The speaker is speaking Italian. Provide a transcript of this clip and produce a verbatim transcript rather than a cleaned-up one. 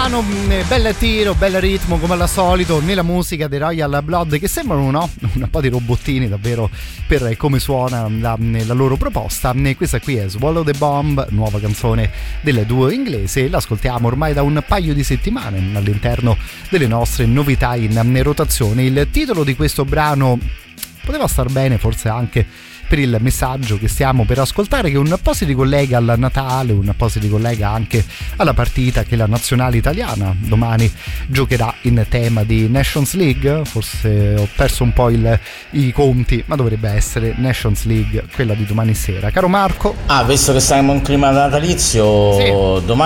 brano, bel tiro, bel ritmo come al solito nella musica dei Royal Blood, che sembrano, no? Un po' di robottini davvero per come suona la, la loro proposta. Questa qui è Swallow the Bomb, nuova canzone del duo inglese, l'ascoltiamo ormai da un paio di settimane all'interno delle nostre novità in rotazione. Il titolo di questo brano poteva star bene forse anche per il messaggio che stiamo per ascoltare, che un po' si ricollega al Natale, un po' si ricollega anche alla partita che la nazionale italiana domani giocherà in tema di Nations League. Forse ho perso un po' il, i conti, ma dovrebbe essere Nations League quella di domani sera. Caro Marco. Ah, visto che siamo in clima natalizio, sì. Domani